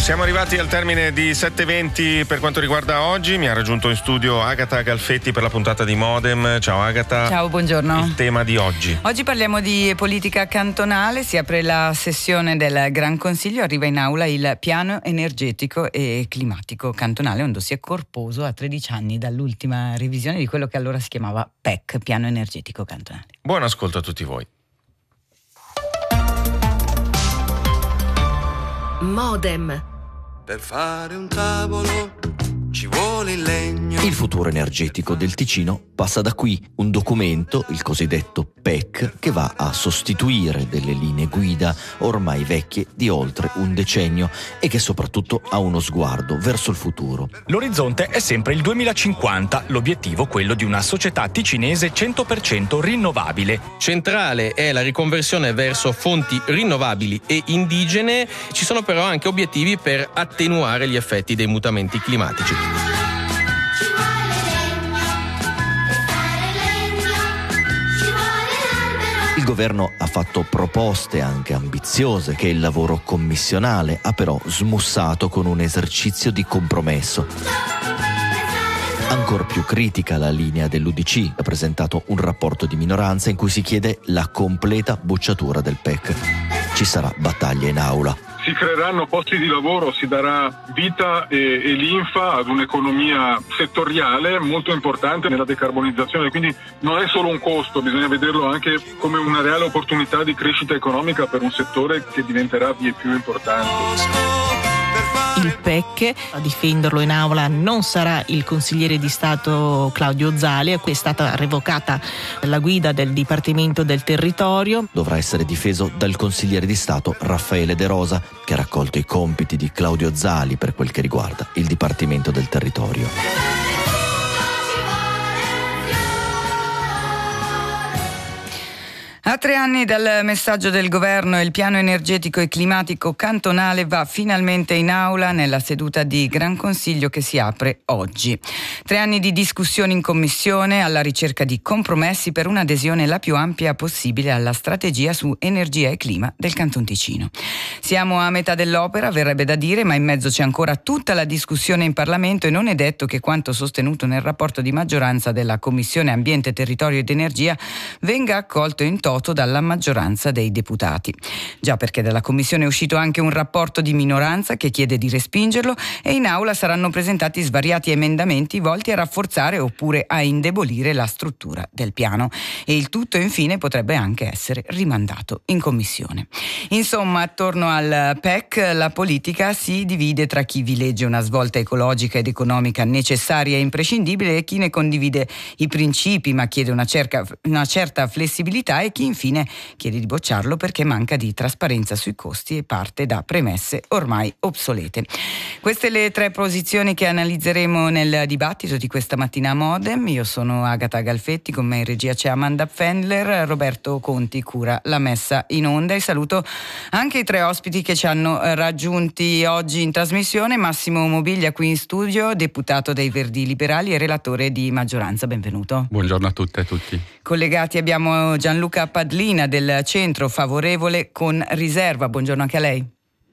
Siamo arrivati al termine di 7:20 per quanto riguarda oggi. Mi ha raggiunto in studio Agata Galfetti per la puntata di Modem. Ciao Agata. Ciao, buongiorno. Il tema di oggi. Oggi parliamo di politica cantonale. Si apre la sessione del Gran Consiglio, arriva in aula il piano energetico e climatico cantonale, un dossier corposo a 13 anni dall'ultima revisione di quello che allora si chiamava PEC, piano energetico cantonale. Buon ascolto a tutti voi. Modem. Per fare un tavolo ci vuole il legno. Il futuro energetico del Ticino passa da qui, un documento, il cosiddetto PEC, che va a sostituire delle linee guida ormai vecchie di oltre un decennio e che soprattutto ha uno sguardo verso il futuro. L'orizzonte è sempre il 2050, l'obiettivo quello di una società ticinese 100% rinnovabile. Centrale è la riconversione verso fonti rinnovabili e indigene. Ci sono però anche obiettivi per attenuare gli effetti dei mutamenti climatici. Il governo ha fatto proposte anche ambiziose che il lavoro commissionale ha però smussato con un esercizio di compromesso. Ancor più critica la linea dell'UDC, ha presentato un rapporto di minoranza in cui si chiede la completa bocciatura del PEC. Ci sarà battaglia in aula. Si creeranno posti di lavoro, si darà vita e linfa ad un'economia settoriale molto importante nella decarbonizzazione, quindi non è solo un costo, bisogna vederlo anche come una reale opportunità di crescita economica per un settore che diventerà via più importante. Il PEC, a difenderlo in aula non sarà il consigliere di Stato Claudio Zali, a cui è stata revocata la guida del Dipartimento del Territorio. Dovrà essere difeso dal consigliere di Stato Raffaele De Rosa, che ha raccolto i compiti di Claudio Zali per quel che riguarda il Dipartimento del Territorio. A 3 anni dal messaggio del governo, il piano energetico e climatico cantonale va finalmente in aula nella seduta di Gran Consiglio che si apre oggi. 3 anni di discussioni in commissione alla ricerca di compromessi per un'adesione la più ampia possibile alla strategia su energia e clima del Canton Ticino. Siamo a metà dell'opera, verrebbe da dire, ma in mezzo c'è ancora tutta la discussione in Parlamento e non è detto che quanto sostenuto nel rapporto di maggioranza della Commissione Ambiente, Territorio ed Energia venga accolto in toto dalla maggioranza dei deputati. Già perché dalla Commissione è uscito anche un rapporto di minoranza che chiede di respingerlo e in aula saranno presentati svariati emendamenti volti a rafforzare oppure a indebolire la struttura del piano e il tutto infine potrebbe anche essere rimandato in Commissione. Insomma, attorno al PEC la politica si divide tra chi villeggia una svolta ecologica ed economica necessaria e imprescindibile e chi ne condivide i principi ma chiede una certa flessibilità e chi infine chiede di bocciarlo perché manca di trasparenza sui costi e parte da premesse ormai obsolete. Queste le 3 posizioni che analizzeremo nel dibattito di questa mattina a Modem. Io sono Agata Galfetti, con me in regia c'è Amanda Fendler, Roberto Conti cura la messa in onda e saluto anche i 3 ospiti che ci hanno raggiunti oggi in trasmissione. Massimo Mobilia qui in studio, deputato dei Verdi Liberali e relatore di maggioranza. Benvenuto. Buongiorno a tutte e a tutti. Collegati abbiamo Gianluca Padlina del Centro Favorevole con Riserva. Buongiorno anche a lei.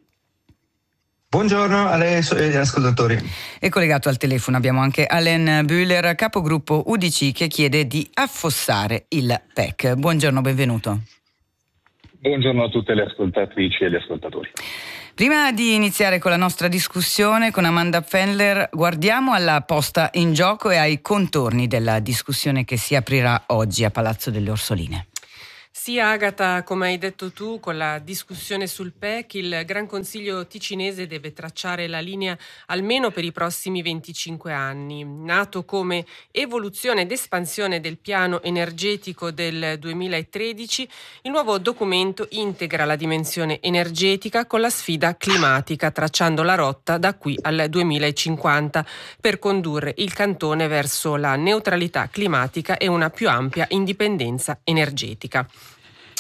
Buongiorno a lei e agli ascoltatori. E collegato al telefono abbiamo anche Alain Bühler, capogruppo UDC, che chiede di affossare il PEC. Buongiorno, benvenuto. Buongiorno a tutte le ascoltatrici e gli ascoltatori. Prima di iniziare con la nostra discussione con Amanda Fendler, guardiamo alla posta in gioco e ai contorni della discussione che si aprirà oggi a Palazzo delle Orsoline. Sì, Agata, come hai detto tu, con la discussione sul PEC, il Gran Consiglio ticinese deve tracciare la linea almeno per i prossimi 25 anni. Nato come evoluzione ed espansione del piano energetico del 2013, il nuovo documento integra la dimensione energetica con la sfida climatica, tracciando la rotta da qui al 2050 per condurre il cantone verso la neutralità climatica e una più ampia indipendenza energetica.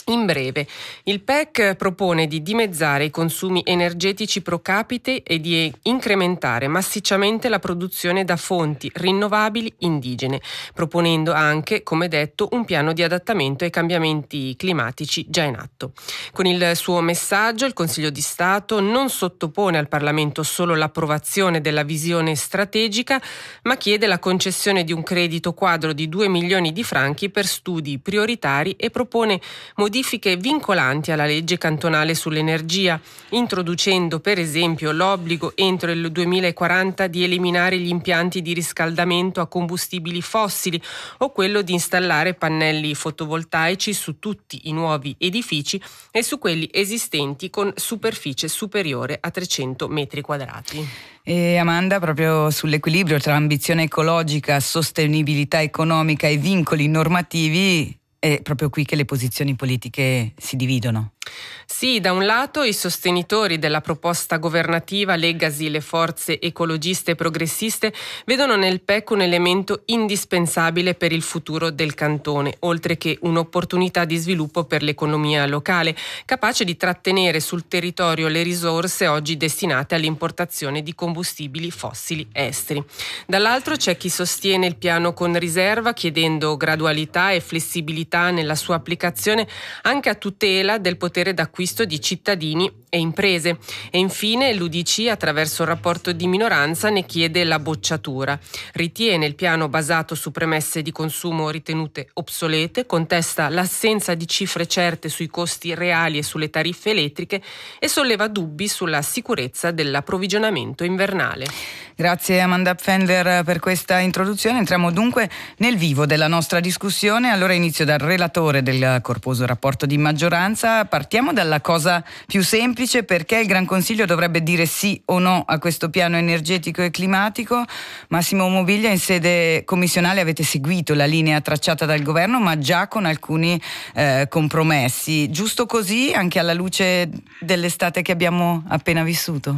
In breve, il PEC propone di dimezzare i consumi energetici pro capite e di incrementare massicciamente la produzione da fonti rinnovabili indigene, proponendo anche, come detto, un piano di adattamento ai cambiamenti climatici già in atto. Con il suo messaggio, il Consiglio di Stato non sottopone al Parlamento solo l'approvazione della visione strategica, ma chiede la concessione di un credito quadro di 2 milioni di franchi per studi prioritari e propone modifiche vincolanti alla legge cantonale sull'energia, introducendo per esempio l'obbligo entro il 2040 di eliminare gli impianti di riscaldamento a combustibili fossili o quello di installare pannelli fotovoltaici su tutti i nuovi edifici e su quelli esistenti con superficie superiore a 300 metri quadrati. E Amanda, proprio sull'equilibrio tra ambizione ecologica, sostenibilità economica e vincoli normativi, è proprio qui che le posizioni politiche si dividono. Sì, da un lato i sostenitori della proposta governativa, leggasi le forze ecologiste e progressiste, vedono nel PEC un elemento indispensabile per il futuro del cantone, oltre che un'opportunità di sviluppo per l'economia locale, capace di trattenere sul territorio le risorse oggi destinate all'importazione di combustibili fossili esteri. Dall'altro c'è chi sostiene il piano con riserva, chiedendo gradualità e flessibilità nella sua applicazione anche a tutela del potere d'acquisto di cittadini e imprese. E infine l'UDC, attraverso il rapporto di minoranza, ne chiede la bocciatura. Ritiene il piano basato su premesse di consumo ritenute obsolete, contesta l'assenza di cifre certe sui costi reali e sulle tariffe elettriche e solleva dubbi sulla sicurezza dell'approvvigionamento invernale. Grazie Amanda Pfändler per questa introduzione. Entriamo dunque nel vivo della nostra discussione. Allora inizio dal relatore del corposo rapporto di maggioranza. Partiamo dalla cosa più semplice: perché il Gran Consiglio dovrebbe dire sì o no a questo piano energetico e climatico? Massimo Mobiglia, in sede commissionale avete seguito la linea tracciata dal governo, ma già con alcuni compromessi. Giusto così, anche alla luce dell'estate che abbiamo appena vissuto?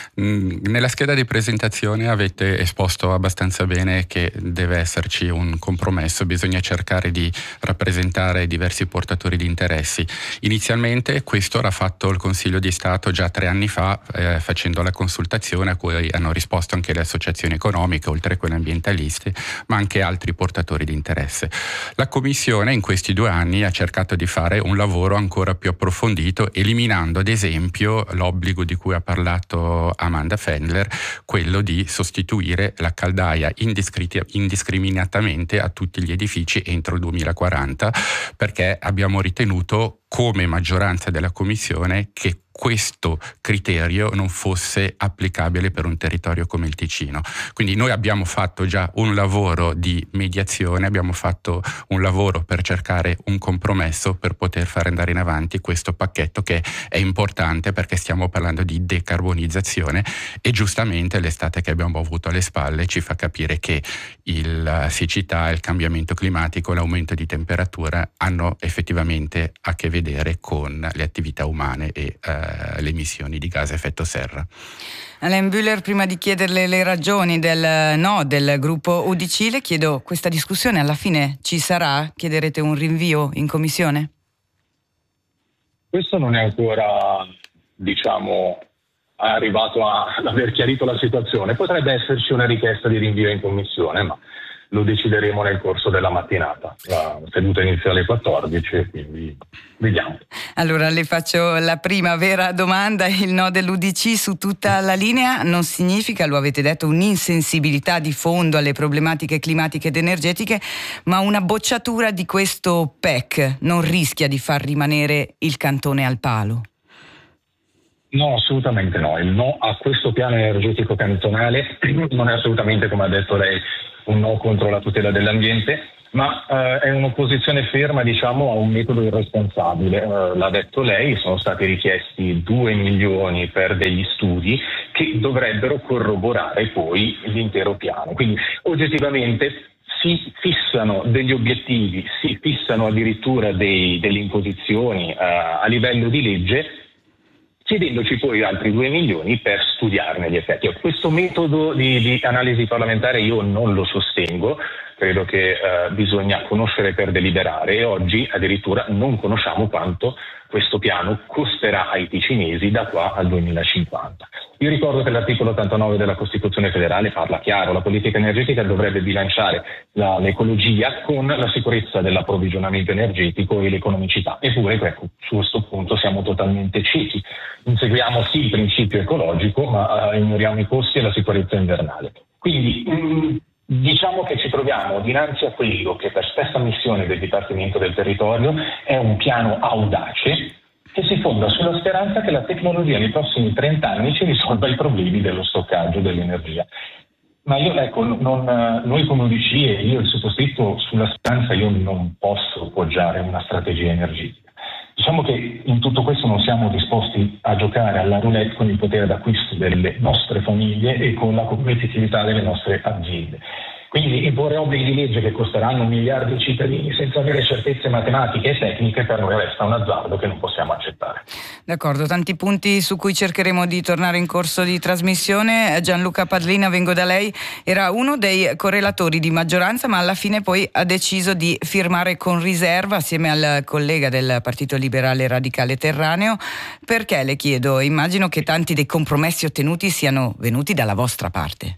Nella scheda di presentazione avete esposto abbastanza bene che deve esserci un compromesso, bisogna cercare di rappresentare diversi portatori di interessi. Inizialmente questo era fatto il Consiglio di Stato già 3 anni fa, facendo la consultazione a cui hanno risposto anche le associazioni economiche, oltre a quelle ambientaliste, ma anche altri portatori di interesse. La Commissione in questi 2 anni ha cercato di fare un lavoro ancora più approfondito, eliminando ad esempio l'obbligo di cui ha parlato Amanda Pfändler, quello di sostituire la caldaia indiscriminatamente a tutti gli edifici entro il 2040, perché abbiamo ritenuto come maggioranza della Commissione che questo criterio non fosse applicabile per un territorio come il Ticino. Quindi noi abbiamo fatto già un lavoro di mediazione, abbiamo fatto un lavoro per cercare un compromesso per poter fare andare in avanti questo pacchetto, che è importante perché stiamo parlando di decarbonizzazione e giustamente l'estate che abbiamo avuto alle spalle ci fa capire che la siccità, il cambiamento climatico, l'aumento di temperatura hanno effettivamente a che vedere con le attività umane e le emissioni di gas a effetto serra. Alain Bühler, prima di chiederle le ragioni del no del gruppo UDC, le chiedo: questa discussione alla fine ci sarà? Chiederete un rinvio in commissione? Questo non è ancora, arrivato ad aver chiarito la situazione. Potrebbe esserci una richiesta di rinvio in commissione, ma lo decideremo nel corso della mattinata. La seduta inizia alle 14, quindi vediamo. Allora le faccio la prima vera domanda: il no dell'UDC su tutta la linea non significa, lo avete detto, un'insensibilità di fondo alle problematiche climatiche ed energetiche, ma una bocciatura di questo PEC non rischia di far rimanere il cantone al palo? No, assolutamente no. Il no a questo piano energetico cantonale non è assolutamente, come ha detto lei, un no contro la tutela dell'ambiente, ma è un'opposizione ferma, a un metodo irresponsabile. L'ha detto lei, sono stati richiesti 2 milioni per degli studi che dovrebbero corroborare poi l'intero piano. Quindi oggettivamente si fissano degli obiettivi, si fissano addirittura delle imposizioni a livello di legge, chiedendoci poi altri 2 milioni per studiarne gli effetti. Questo metodo di analisi parlamentare io non lo sostengo, credo che bisogna conoscere per deliberare, e oggi addirittura non conosciamo quanto questo piano costerà ai ticinesi da qua al 2050. Io ricordo che l'articolo 89 della Costituzione federale parla chiaro: la politica energetica dovrebbe bilanciare l'ecologia con la sicurezza dell'approvvigionamento energetico e l'economicità. Eppure, ecco, su questo punto siamo totalmente ciechi. Inseguiamo sì il principio ecologico, ma ignoriamo i costi e la sicurezza invernale. Quindi diciamo che ci troviamo dinanzi a quello che per stessa missione del Dipartimento del Territorio è un piano audace che si fonda sulla speranza che la tecnologia nei prossimi 30 anni ci risolva i problemi dello stoccaggio dell'energia. Ma noi come UDC e io il sottoscritto, sulla speranza io non posso poggiare una strategia energetica. Diciamo che in tutto questo non siamo disposti a giocare alla roulette con il potere d'acquisto delle nostre famiglie e con la competitività delle nostre aziende. Quindi imporre obblighi di legge che costeranno miliardi ai cittadini senza avere certezze matematiche e tecniche per noi resta un azzardo che non possiamo accettare. D'accordo, tanti punti su cui cercheremo di tornare in corso di trasmissione. Gianluca Padlina, vengo da lei, era uno dei correlatori di maggioranza, ma alla fine poi ha deciso di firmare con riserva assieme al collega del Partito Liberale Radicale Terraneo. Perché, le chiedo? Immagino che tanti dei compromessi ottenuti siano venuti dalla vostra parte.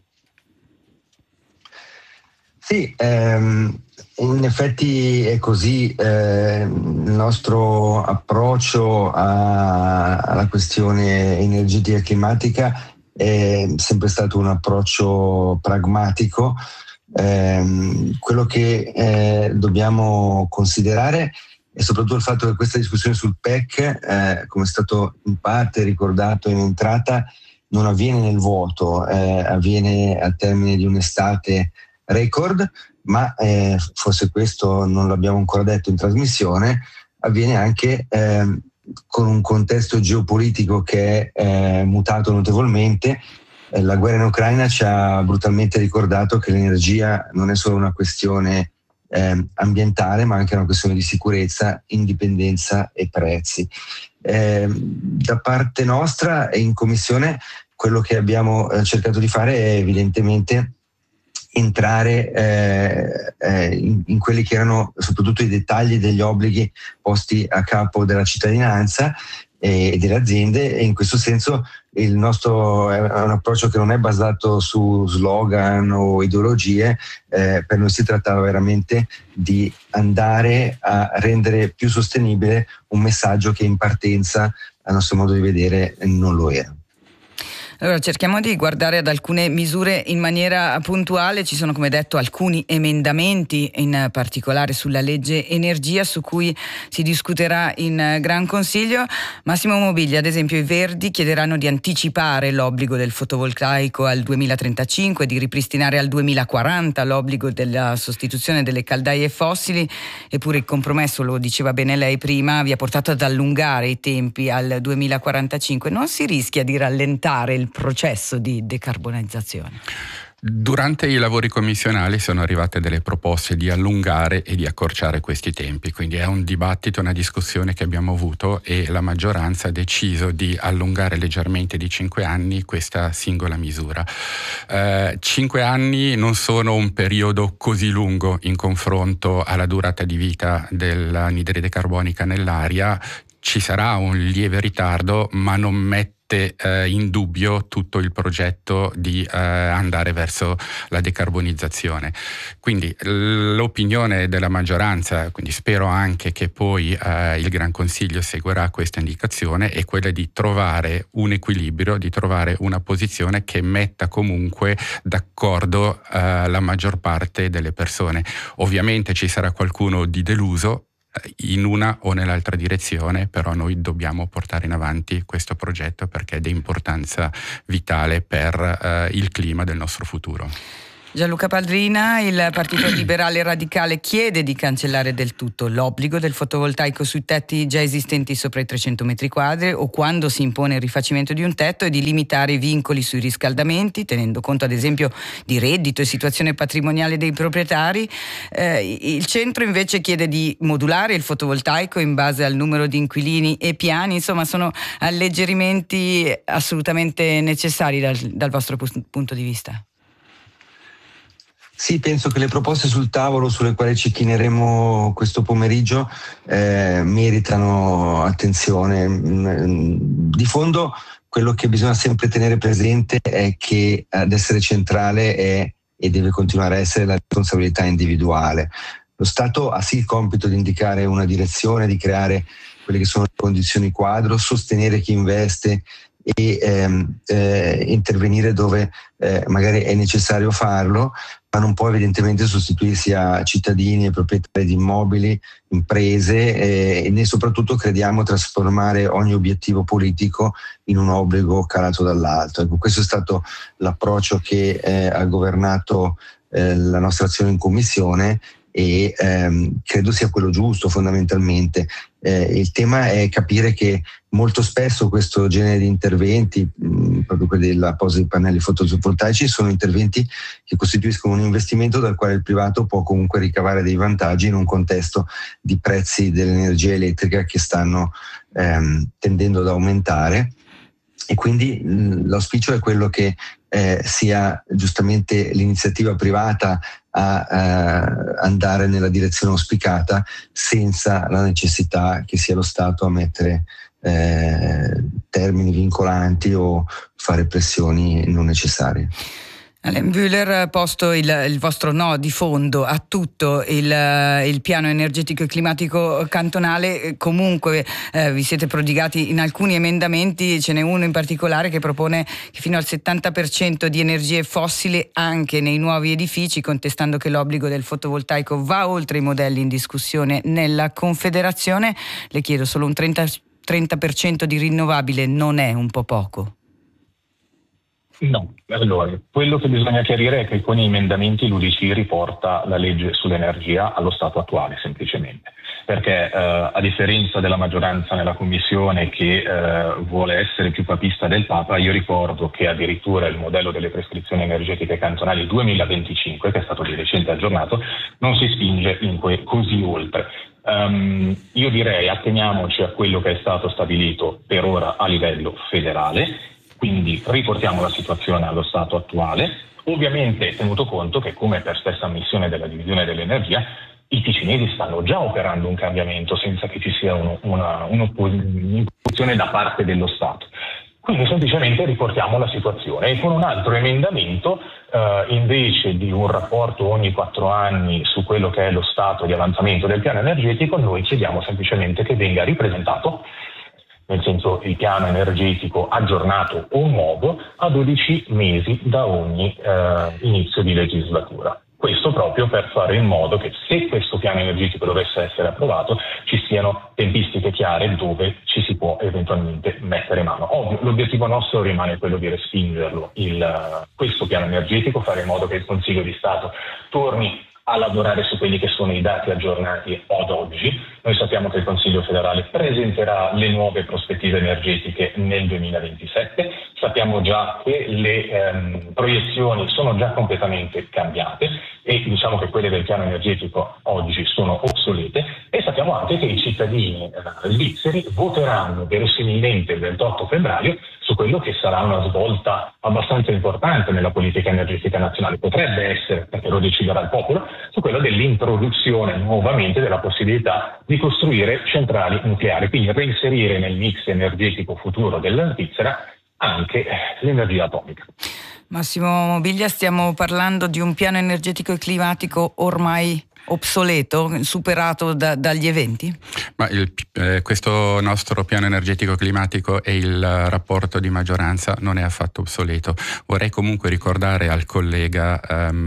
Sì, in effetti è così. Il nostro approccio alla questione energetica e climatica è sempre stato un approccio pragmatico. Quello che dobbiamo considerare è soprattutto il fatto che questa discussione sul PEC, come è stato in parte ricordato in entrata, non avviene nel vuoto, avviene al termine di un'estate record, ma forse questo non l'abbiamo ancora detto in trasmissione, avviene anche con un contesto geopolitico che è mutato notevolmente. La guerra in Ucraina ci ha brutalmente ricordato che l'energia non è solo una questione ambientale, ma anche una questione di sicurezza, indipendenza e prezzi. Da parte nostra in Commissione quello che abbiamo cercato di fare è evidentemente entrare in quelli che erano soprattutto i dettagli degli obblighi posti a capo della cittadinanza e delle aziende, e in questo senso il nostro è un approccio che non è basato su slogan o ideologie. Per noi si trattava veramente di andare a rendere più sostenibile un messaggio che in partenza, a nostro modo di vedere, non lo era. Allora cerchiamo di guardare ad alcune misure in maniera puntuale. Ci sono, come detto, alcuni emendamenti, in particolare sulla legge energia, su cui si discuterà in Gran Consiglio. Massimo Mobiglia, ad esempio, i Verdi chiederanno di anticipare l'obbligo del fotovoltaico al 2035, di ripristinare al 2040 l'obbligo della sostituzione delle caldaie fossili, eppure il compromesso, lo diceva bene lei prima, vi ha portato ad allungare i tempi al 2045. Non si rischia di rallentare il processo di decarbonizzazione? Durante i lavori commissionali sono arrivate delle proposte di allungare e di accorciare questi tempi, quindi è un dibattito, una discussione che abbiamo avuto, e la maggioranza ha deciso di allungare leggermente di 5 anni questa singola misura. 5 anni non sono un periodo così lungo in confronto alla durata di vita dell'anidride carbonica nell'aria. Ci sarà un lieve ritardo, ma non mette in dubbio tutto il progetto di andare verso la decarbonizzazione. Quindi l'opinione della maggioranza, quindi spero anche che poi il Gran Consiglio seguirà questa indicazione, è quella di trovare un equilibrio, di trovare una posizione che metta comunque d'accordo la maggior parte delle persone. Ovviamente ci sarà qualcuno di deluso in una o nell'altra direzione, però noi dobbiamo portare in avanti questo progetto perché è di importanza vitale per il clima del nostro futuro. Gianluca Padlina, il Partito Liberale Radicale chiede di cancellare del tutto l'obbligo del fotovoltaico sui tetti già esistenti sopra i 300 metri quadri o quando si impone il rifacimento di un tetto, e di limitare i vincoli sui riscaldamenti, tenendo conto ad esempio di reddito e situazione patrimoniale dei proprietari. Il centro invece chiede di modulare il fotovoltaico in base al numero di inquilini e piani. Insomma, sono alleggerimenti assolutamente necessari dal vostro punto di vista. Sì, penso che le proposte sul tavolo sulle quali ci chineremo questo pomeriggio meritano attenzione. Di fondo quello che bisogna sempre tenere presente è che ad essere centrale è e deve continuare a essere la responsabilità individuale. Lo Stato ha sì il compito di indicare una direzione, di creare quelle che sono le condizioni quadro, sostenere chi investe e intervenire dove magari è necessario farlo, ma non può evidentemente sostituirsi a cittadini e proprietari di immobili, imprese e né soprattutto crediamo trasformare ogni obiettivo politico in un obbligo calato dall'alto. Ecco, questo è stato l'approccio che ha governato la nostra azione in Commissione e credo sia quello giusto fondamentalmente. Il tema è capire che molto spesso questo genere di interventi, proprio quelli della posa di pannelli fotovoltaici, sono interventi che costituiscono un investimento dal quale il privato può comunque ricavare dei vantaggi in un contesto di prezzi dell'energia elettrica che stanno tendendo ad aumentare. E quindi l'auspicio è quello che sia giustamente l'iniziativa privata a andare nella direzione auspicata senza la necessità che sia lo Stato a mettere termini vincolanti o fare pressioni non necessarie. Alain Bühler, posto il vostro no di fondo a tutto il piano energetico e climatico cantonale, comunque vi siete prodigati in alcuni emendamenti, ce n'è uno in particolare che propone che fino al 70% di energie fossili anche nei nuovi edifici, contestando che l'obbligo del fotovoltaico va oltre i modelli in discussione nella Confederazione. Le chiedo, solo un 30% di rinnovabile non è un po' poco? No, allora, quello che bisogna chiarire è che con i emendamenti l'UDC riporta la legge sull'energia allo stato attuale, semplicemente, perché a differenza della maggioranza nella Commissione che vuole essere più papista del Papa, io ricordo che addirittura il modello delle prescrizioni energetiche cantonali 2025, che è stato di recente aggiornato, non si spinge così oltre. Io direi atteniamoci a quello che è stato stabilito per ora a livello federale. Quindi riportiamo la situazione allo stato attuale, ovviamente tenuto conto che, come per stessa ammissione della divisione dell'energia, i ticinesi stanno già operando un cambiamento senza che ci sia un'opposizione da parte dello Stato. Quindi semplicemente riportiamo la situazione e con un altro emendamento, invece di un rapporto ogni 4 anni su quello che è lo stato di avanzamento del piano energetico, noi chiediamo semplicemente che venga ripresentato, nel senso il piano energetico aggiornato o nuovo, a 12 mesi da ogni inizio di legislatura. Questo proprio per fare in modo che, se questo piano energetico dovesse essere approvato, ci siano tempistiche chiare dove ci si può eventualmente mettere mano. Ovvio, l'obiettivo nostro rimane quello di respingerlo, questo piano energetico, fare in modo che il Consiglio di Stato torni a lavorare su quelli che sono i dati aggiornati ad oggi. Noi sappiamo che il Consiglio federale presenterà le nuove prospettive energetiche nel 2027, sappiamo già che le proiezioni sono già completamente cambiate e diciamo che quelle del piano energetico oggi sono obsolete, e sappiamo anche che i cittadini svizzeri voteranno verosimilmente il 28 febbraio su quello che sarà una svolta abbastanza importante nella politica energetica nazionale. Potrebbe essere, perché lo deciderà il popolo, su quello dell'introduzione nuovamente della possibilità di costruire centrali nucleari, quindi reinserire nel mix energetico futuro della Svizzera anche l'energia atomica. Massimo Mobilia, stiamo parlando di un piano energetico e climatico ormai obsoleto, superato dagli eventi? Ma questo nostro piano energetico climatico e il rapporto di maggioranza non è affatto obsoleto. Vorrei comunque ricordare al collega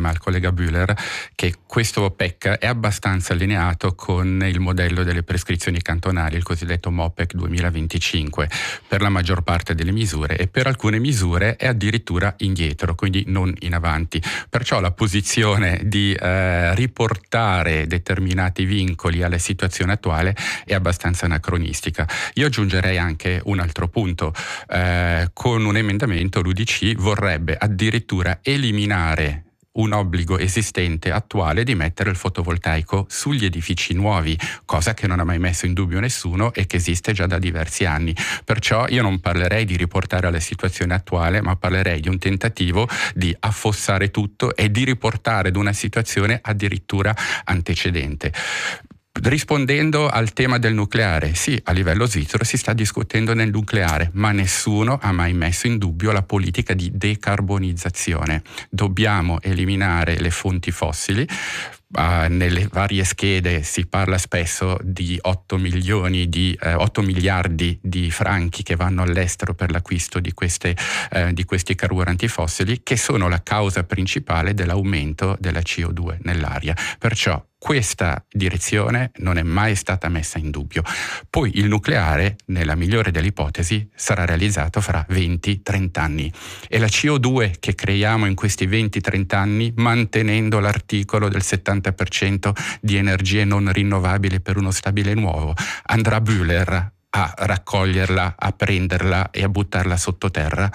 Bühler che questo PEC è abbastanza allineato con il modello delle prescrizioni cantonali, il cosiddetto MOPEC 2025, per la maggior parte delle misure, e per alcune misure è addirittura indietro, quindi non in avanti. Perciò la posizione di riportare determinati vincoli alla situazione attuale è abbastanza anacronistica. Io aggiungerei anche un altro punto. Con un emendamento l'UDC vorrebbe addirittura eliminare un obbligo esistente attuale di mettere il fotovoltaico sugli edifici nuovi, cosa che non ha mai messo in dubbio nessuno e che esiste già da diversi anni. Perciò io non parlerei di riportare alla situazione attuale, ma parlerei di un tentativo di affossare tutto e di riportare ad una situazione addirittura antecedente. Rispondendo al tema del nucleare, sì, a livello svizzero si sta discutendo del nucleare, ma nessuno ha mai messo in dubbio la politica di decarbonizzazione. Dobbiamo eliminare le fonti fossili. Nelle varie schede si parla spesso di 8 miliardi di franchi che vanno all'estero per l'acquisto di questi carburanti fossili, che sono la causa principale dell'aumento della CO2 nell'aria. Perciò questa direzione non è mai stata messa in dubbio. Poi il nucleare, nella migliore delle ipotesi, sarà realizzato fra 20-30 anni e la CO2 che creiamo in questi 20-30 anni, mantenendo l'articolo del 70% di energie non rinnovabili per uno stabile nuovo, andrà Bühler a raccoglierla, a prenderla e a buttarla sottoterra?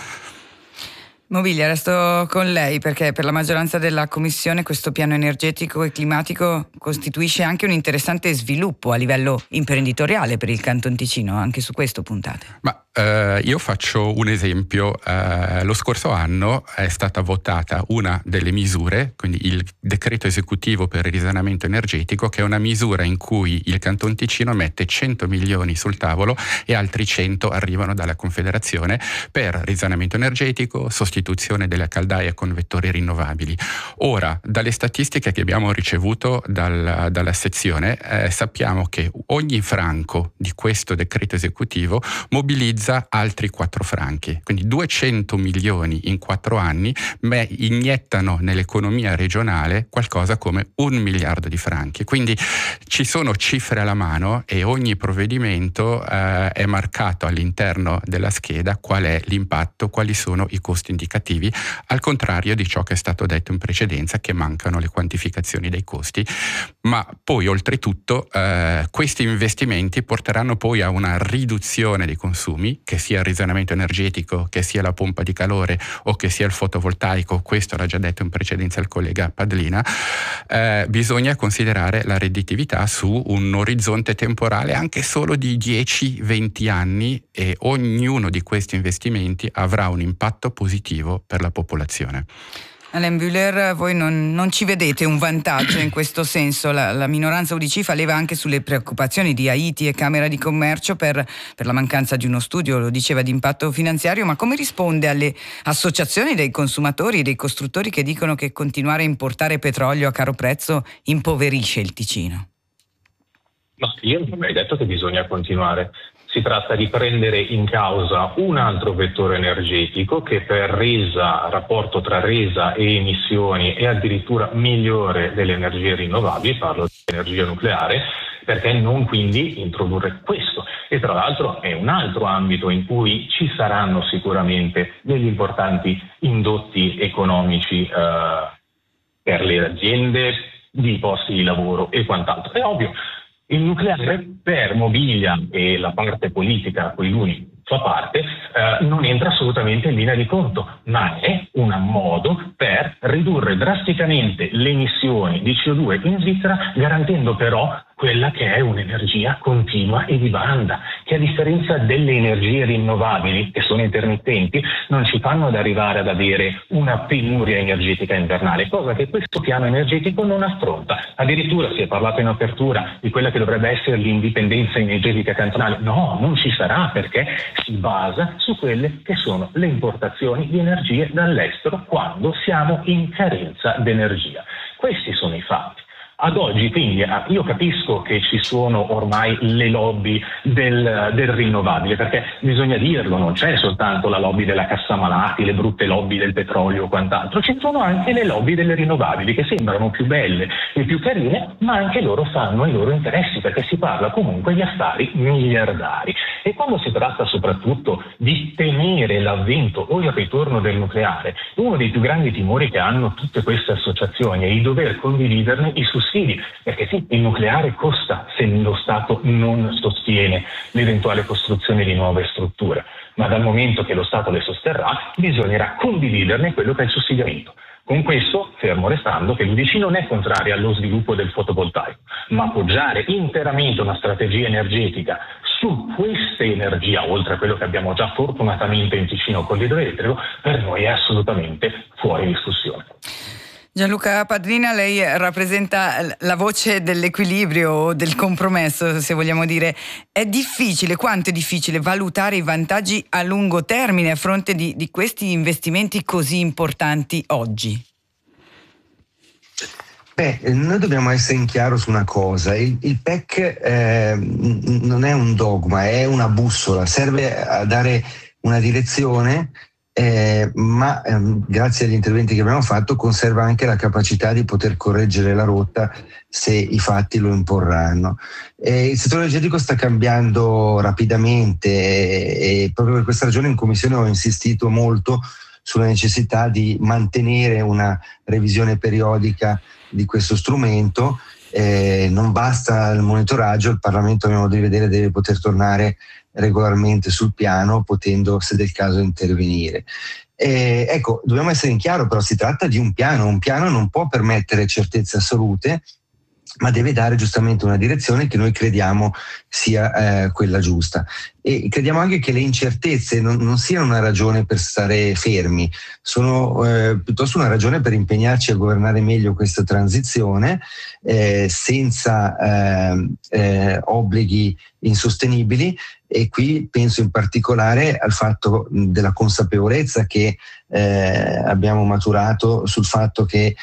Mobilia, resto con lei perché per la maggioranza della Commissione questo piano energetico e climatico costituisce anche un interessante sviluppo a livello imprenditoriale per il Canton Ticino. Anche su questo puntate. Ma io faccio un esempio. Lo scorso anno è stata votata una delle misure, quindi il decreto esecutivo per il risanamento energetico, che è una misura in cui il Canton Ticino mette 100 milioni sul tavolo e altri 100 arrivano dalla Confederazione per risanamento energetico, sostituzione delle caldaie con vettori rinnovabili. Ora, dalle statistiche che abbiamo ricevuto dalla sezione, sappiamo che ogni franco di questo decreto esecutivo mobilizza altri 4 franchi, quindi 200 milioni in 4 anni iniettano nell'economia regionale qualcosa come 1 miliardo di franchi. Quindi ci sono cifre alla mano e ogni provvedimento è marcato all'interno della scheda qual è l'impatto, quali sono i costi indicativi, al contrario di ciò che è stato detto in precedenza, che mancano le quantificazioni dei costi. Ma poi oltretutto questi investimenti porteranno poi a una riduzione dei consumi, che sia il risanamento energetico, che sia la pompa di calore o che sia il fotovoltaico. Questo l'ha già detto in precedenza il collega Padlina. Bisogna considerare la redditività su un orizzonte temporale anche solo di 10-20 anni e ognuno di questi investimenti avrà un impatto positivo per la popolazione. Alain Bühler, voi non ci vedete un vantaggio in questo senso? La minoranza UDC fa leva anche sulle preoccupazioni di Haiti e Camera di Commercio per la mancanza di uno studio, lo diceva, di impatto finanziario, ma come risponde alle associazioni dei consumatori e dei costruttori che dicono che continuare a importare petrolio a caro prezzo impoverisce il Ticino? No, io non ho mai detto che bisogna continuare. Si tratta di prendere in causa un altro vettore energetico che per rapporto tra resa e emissioni è addirittura migliore delle energie rinnovabili, parlo di energia nucleare, perché non quindi introdurre questo? E tra l'altro è un altro ambito in cui ci saranno sicuramente degli importanti indotti economici per le aziende, di posti di lavoro e quant'altro. È ovvio. Il nucleare per Mobilia e la parte politica a cui lui fa parte non entra assolutamente in linea di conto, ma è un modo per ridurre drasticamente le emissioni di CO2 in Svizzera, garantendo però quella che è un'energia continua e di banda, che a differenza delle energie rinnovabili, che sono intermittenti, non ci fanno ad arrivare ad avere una penuria energetica invernale, cosa che questo piano energetico non affronta. Addirittura si è parlato in apertura di quella che dovrebbe essere l'indipendenza energetica cantonale. No, non ci sarà, perché si basa su quelle che sono le importazioni di energie dall'estero quando siamo in carenza d'energia. Questi sono i fatti. Ad oggi quindi io capisco che ci sono ormai le lobby del rinnovabile, perché bisogna dirlo, non c'è soltanto la lobby della cassa malati, le brutte lobby del petrolio o quant'altro, ci sono anche le lobby delle rinnovabili che sembrano più belle e più carine, ma anche loro fanno i loro interessi, perché si parla comunque di affari miliardari. E quando si tratta soprattutto di temere l'avvento o il ritorno del nucleare, uno dei più grandi timori che hanno tutte queste associazioni è di dover condividerne i sussidi, perché sì, il nucleare costa se lo Stato non sostiene l'eventuale costruzione di nuove strutture, ma dal momento che lo Stato le sosterrà bisognerà condividerne quello che è il sussidiamento. Con questo, fermo restando che l'UDC non è contraria allo sviluppo del fotovoltaico, ma appoggiare interamente una strategia energetica su questa energia, oltre a quello che abbiamo già fortunatamente in Ticino con l'idroelettrico, per noi è assolutamente fuori discussione. Gianluca Padrina, lei rappresenta la voce dell'equilibrio o del compromesso, se vogliamo dire. È difficile, quanto è difficile valutare i vantaggi a lungo termine a fronte di questi investimenti così importanti oggi? Noi dobbiamo essere in chiaro su una cosa: il PEC non è un dogma, è una bussola, serve a dare una direzione. Ma grazie agli interventi che abbiamo fatto conserva anche la capacità di poter correggere la rotta se i fatti lo imporranno. Il settore energetico sta cambiando rapidamente e proprio per questa ragione in Commissione ho insistito molto sulla necessità di mantenere una revisione periodica di questo strumento. Non basta il monitoraggio, il Parlamento, a mio modo di vedere, deve poter tornare regolarmente sul piano, potendo, se del caso, intervenire. Ecco, dobbiamo essere in chiaro, però si tratta di un piano non può permettere certezze assolute, ma deve dare giustamente una direzione che noi crediamo sia quella giusta. E crediamo anche che le incertezze non siano una ragione per stare fermi, sono piuttosto una ragione per impegnarci a governare meglio questa transizione senza obblighi insostenibili. E qui penso in particolare al fatto della consapevolezza che abbiamo maturato sul fatto che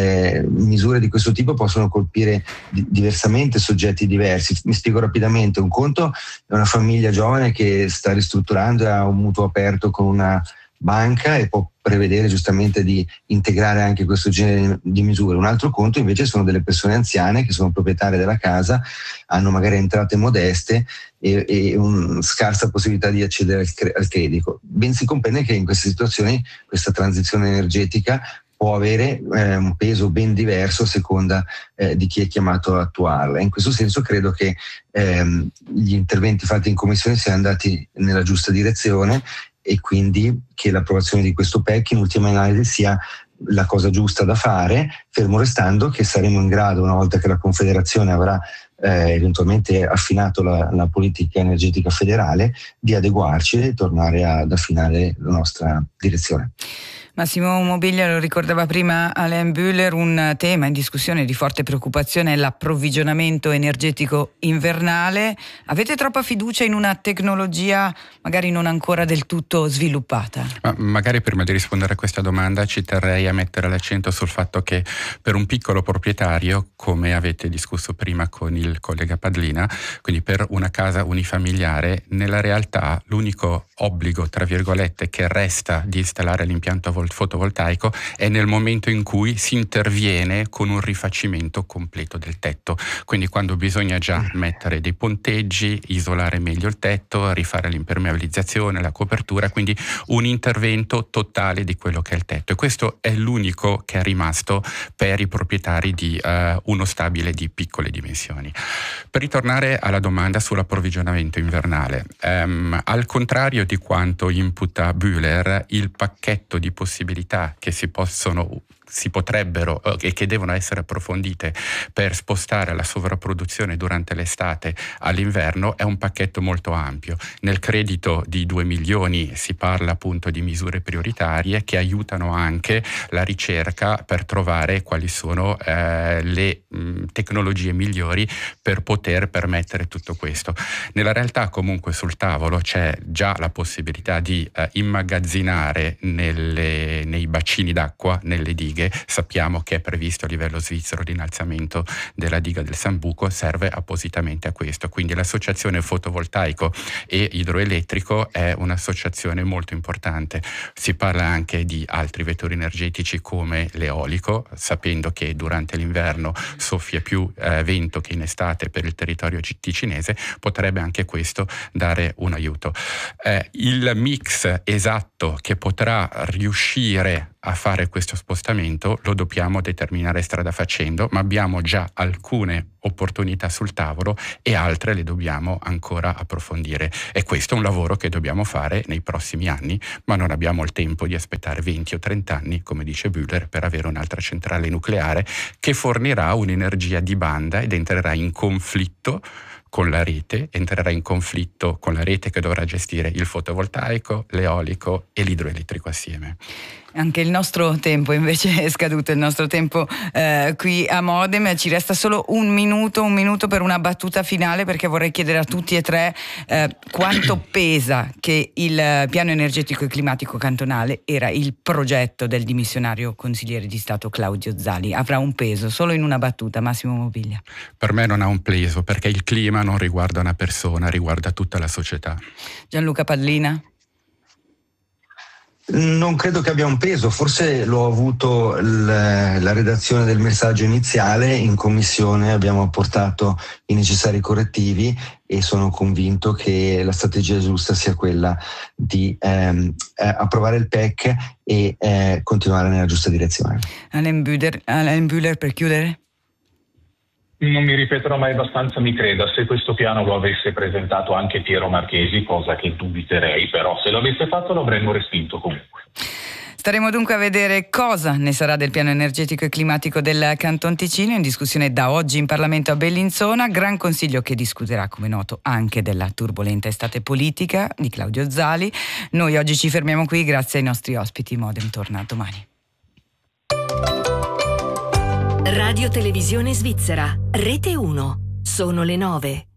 misure di questo tipo possono colpire diversamente soggetti diversi. Mi spiego rapidamente: un conto è una famiglia giovane che sta ristrutturando e ha un mutuo aperto con una banca e può prevedere giustamente di integrare anche questo genere di misure. Un altro conto invece sono delle persone anziane che sono proprietarie della casa, hanno magari entrate modeste e una scarsa possibilità di accedere al credito. Ben si comprende che in queste situazioni questa transizione energetica può avere un peso ben diverso a seconda di chi è chiamato a attuarla. In questo senso credo che gli interventi fatti in Commissione siano andati nella giusta direzione e quindi che l'approvazione di questo PEC in ultima analisi sia la cosa giusta da fare, fermo restando che saremo in grado, una volta che la Confederazione avrà eventualmente affinato la politica energetica federale, di adeguarci e tornare ad affinare la nostra direzione. Massimo Mobilia, lo ricordava prima Alain Bühler, un tema in discussione di forte preoccupazione è l'approvvigionamento energetico invernale. Avete troppa fiducia in una tecnologia magari non ancora del tutto sviluppata? Magari prima di rispondere a questa domanda ci terrei a mettere l'accento sul fatto che per un piccolo proprietario, come avete discusso prima con il collega Padlina, quindi per una casa unifamiliare, nella realtà l'unico obbligo, tra virgolette, che resta di installare l'impianto fotovoltaico è nel momento in cui si interviene con un rifacimento completo del tetto, quindi quando bisogna già mettere dei ponteggi, isolare meglio il tetto, rifare l'impermeabilizzazione, la copertura, quindi un intervento totale di quello che è il tetto, e questo è l'unico che è rimasto per i proprietari di uno stabile di piccole dimensioni. Per ritornare alla domanda sull'approvvigionamento invernale, al contrario di quanto imputa Bühler, il pacchetto di possibilità che si potrebbero e che devono essere approfondite per spostare la sovrapproduzione durante l'estate all'inverno è un pacchetto molto ampio. Nel credito di 2 milioni si parla appunto di misure prioritarie che aiutano anche la ricerca per trovare quali sono le tecnologie migliori per poter permettere tutto questo. Nella realtà comunque sul tavolo c'è già la possibilità di immagazzinare nei bacini d'acqua, nelle dighe. Sappiamo che è previsto a livello svizzero l'innalzamento della diga del Sambuco, serve appositamente a questo, quindi l'associazione fotovoltaico e idroelettrico è un'associazione molto importante. Si parla anche di altri vettori energetici come l'eolico, sapendo che durante l'inverno soffia più vento che in estate per il territorio ticinese, potrebbe anche questo dare un aiuto. Il mix esatto che potrà riuscire a fare questo spostamento lo dobbiamo determinare strada facendo, ma abbiamo già alcune opportunità sul tavolo e altre le dobbiamo ancora approfondire. E questo è un lavoro che dobbiamo fare nei prossimi anni, ma non abbiamo il tempo di aspettare 20 o 30 anni, come dice Bühler, per avere un'altra centrale nucleare che fornirà un'energia di banda ed entrerà in conflitto con la rete, che dovrà gestire il fotovoltaico, l'eolico e l'idroelettrico assieme. Anche il nostro tempo invece è scaduto, il nostro tempo qui a Modem. Ci resta solo un minuto per una battuta finale, perché vorrei chiedere a tutti e tre quanto pesa che il piano energetico e climatico cantonale era il progetto del dimissionario consigliere di Stato Claudio Zali. Avrà un peso? Solo in una battuta, Massimo Mobilia. Per me non ha un peso, perché il clima non riguarda una persona, riguarda tutta la società. Gianluca Pallina? Non credo che abbia un peso, forse l'ho avuto la redazione del messaggio iniziale. In commissione abbiamo apportato i necessari correttivi e sono convinto che la strategia giusta sia quella di approvare il PEC e continuare nella giusta direzione. Alain Bühler, per chiudere? Non mi ripeterò mai abbastanza, mi creda, se questo piano lo avesse presentato anche Piero Marchesi, cosa che dubiterei, però se lo avesse fatto lo avremmo respinto comunque. Staremo dunque a vedere cosa ne sarà del piano energetico e climatico del Canton Ticino, in discussione da oggi in Parlamento a Bellinzona, Gran Consiglio che discuterà, come noto, anche della turbolenta estate politica di Claudio Zali. Noi oggi ci fermiamo qui, grazie ai nostri ospiti. Modem torna domani. Radio Televisione Svizzera, Rete 1, sono le 9.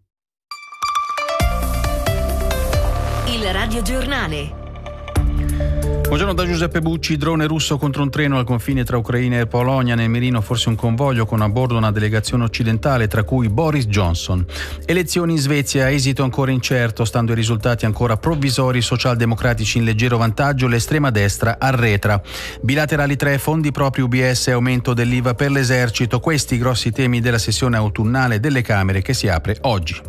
Il Radio Giornale. Buongiorno da Giuseppe Bucci. Drone russo contro un treno al confine tra Ucraina e Polonia. Nel mirino forse un convoglio con a bordo una delegazione occidentale, tra cui Boris Johnson. Elezioni in Svezia, esito ancora incerto. Stando ai risultati ancora provvisori, socialdemocratici in leggero vantaggio, l'estrema destra arretra. Bilaterali 3, fondi propri UBS e aumento dell'IVA per l'esercito. Questi i grossi temi della sessione autunnale delle Camere che si apre oggi.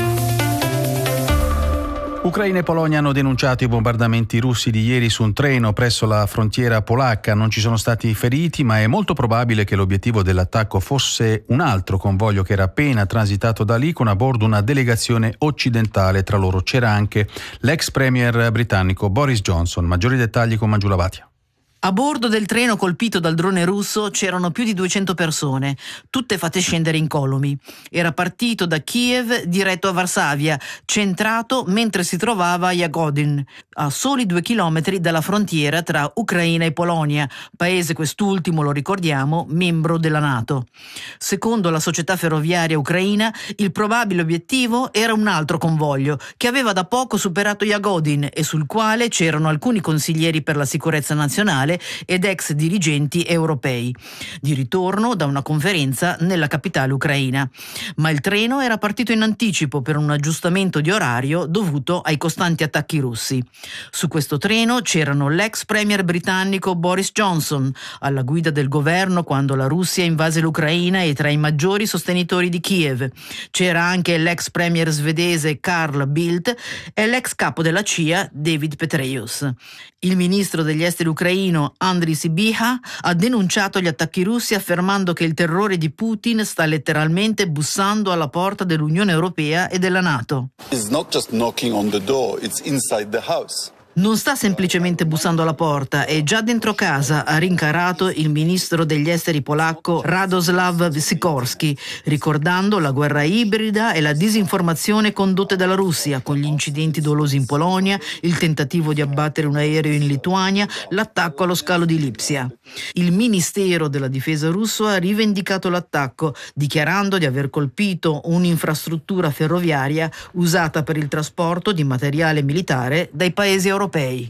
Ucraina e Polonia hanno denunciato i bombardamenti russi di ieri su un treno presso la frontiera polacca. Non ci sono stati feriti, ma è molto probabile che l'obiettivo dell'attacco fosse un altro convoglio che era appena transitato da lì con a bordo una delegazione occidentale. Tra loro c'era anche l'ex premier britannico Boris Johnson. Maggiori dettagli con Mangiula Batia. A bordo del treno colpito dal drone russo c'erano più di 200 persone, tutte fatte scendere incolumi. Era partito da Kiev diretto a Varsavia, centrato mentre si trovava a Jagodin, a soli 2 chilometri dalla frontiera tra Ucraina e Polonia, paese quest'ultimo, lo ricordiamo, membro della NATO. Secondo la società ferroviaria ucraina, il probabile obiettivo era un altro convoglio che aveva da poco superato Jagodin e sul quale c'erano alcuni consiglieri per la sicurezza nazionale ed ex dirigenti europei, di ritorno da una conferenza nella capitale ucraina. Ma il treno era partito in anticipo per un aggiustamento di orario dovuto ai costanti attacchi russi. Su questo treno c'erano l'ex premier britannico Boris Johnson, alla guida del governo quando la Russia invase l'Ucraina e tra i maggiori sostenitori di Kiev. C'era anche l'ex premier svedese Carl Bildt e l'ex capo della CIA David Petraeus. Il ministro degli esteri ucraino Andriy Sybiha ha denunciato gli attacchi russi affermando che il terrore di Putin sta letteralmente bussando alla porta dell'Unione Europea e della NATO. It's not just knocking on the door, it's inside the house. Non sta semplicemente bussando alla porta, è già dentro casa, ha rincarato il ministro degli esteri polacco Radoslav Sikorski, ricordando la guerra ibrida e la disinformazione condotte dalla Russia, con gli incidenti dolosi in Polonia, il tentativo di abbattere un aereo in Lituania, l'attacco allo scalo di Lipsia. Il Ministero della Difesa russo ha rivendicato l'attacco, dichiarando di aver colpito un'infrastruttura ferroviaria usata per il trasporto di materiale militare dai paesi europei.